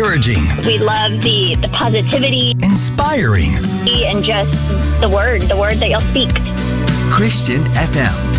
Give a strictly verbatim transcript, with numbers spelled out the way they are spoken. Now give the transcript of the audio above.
encouraging. We love the, the positivity. Inspiring. And just the word, the word that you'll speak. Christian F M.